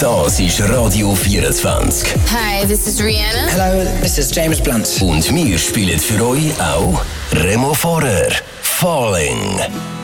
Das ist Radio 24. Hi, this is Rihanna. Hello, this is James Blunt. Und wir spielen für euch auch Remo Forer, Falling.